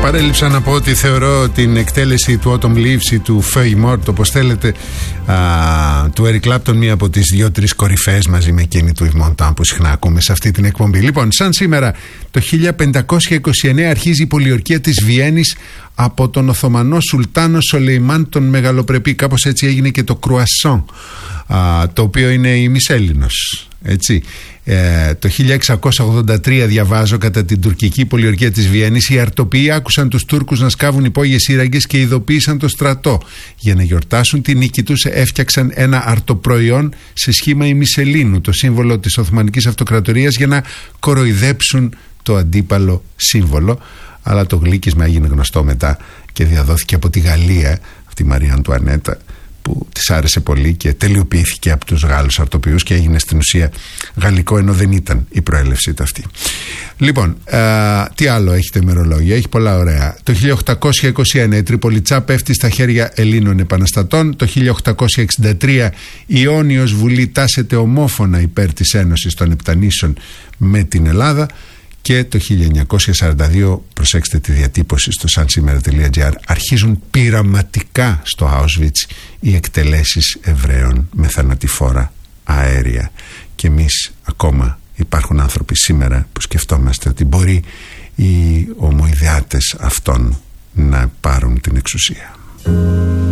Παρέλειψα να πω ότι θεωρώ την εκτέλεση του Autumn Leaves ή του Feuille Morte, όπως θέλετε, του Eric Clapton, μία από τις 2-3 κορυφαίες μαζί με εκείνη του Yves Montand που συχνά ακούμε σε αυτή την εκπομπή. Λοιπόν, σαν σήμερα το 1529 αρχίζει η πολιορκία της Βιέννης από τον Οθωμανό Σουλτάνο Σολεϊμάν τον Μεγαλοπρεπή. Κάπως έτσι έγινε και το Croissant, το οποίο είναι ημισέλληνος, έτσι. Το 1683 διαβάζω, κατά την τουρκική πολιορκία της Βιέννης, οι αρτοποιοί άκουσαν τους Τούρκους να σκάβουν υπόγειες σύραγγες και ειδοποίησαν το στρατό. Για να γιορτάσουν την νίκη τους έφτιαξαν ένα αρτοπροϊόν σε σχήμα ημισελήνου, το σύμβολο της Οθωμανικής Αυτοκρατορίας, για να κοροϊδέψουν το αντίπαλο σύμβολο. Αλλά το γλύκισμα έγινε γνωστό μετά και διαδόθηκε από τη Γαλλία, αυτή η Μαρία Αντουανέτα, που της άρεσε πολύ και τελειοποιήθηκε από τους Γάλλους αρτοποιούς και έγινε στην ουσία γαλλικό, ενώ δεν ήταν η προέλευση του αυτή. Λοιπόν, τι άλλο έχει το ημερολόγιο? Έχει πολλά ωραία. Το 1821 η Τριπολιτσά πέφτει στα χέρια Ελλήνων επαναστατών. Το 1863 η Ιόνιος Βουλή τάσεται ομόφωνα υπέρ της Ένωσης των Επτανήσεων με την Ελλάδα. Και το 1942, προσέξτε τη διατύπωση στο sansimera.gr, αρχίζουν πειραματικά στο Auschwitz οι εκτελέσεις Εβραίων με θανατηφόρα αέρια. Και εμείς ακόμα υπάρχουν άνθρωποι σήμερα που σκεφτόμαστε ότι μπορεί οι ομοειδεάτες αυτών να πάρουν την εξουσία.